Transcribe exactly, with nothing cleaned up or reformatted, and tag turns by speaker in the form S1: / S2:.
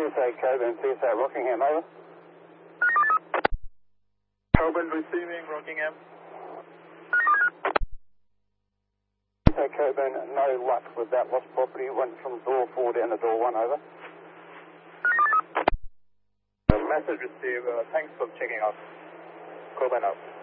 S1: S A Coburn, P S A Rockingham, over.
S2: Coburn receiving, Rockingham.
S1: P S A Coburn, no luck with that lost property. Went from door four down to door one, over.
S2: Message received. Uh, thanks for checking out. Coburn out.